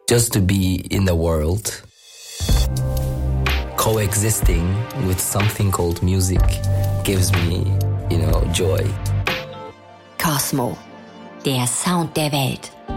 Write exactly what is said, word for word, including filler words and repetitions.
just to be in the world, coexisting with something called music gives me, you know, joy. Cosmo, der Sound der Welt.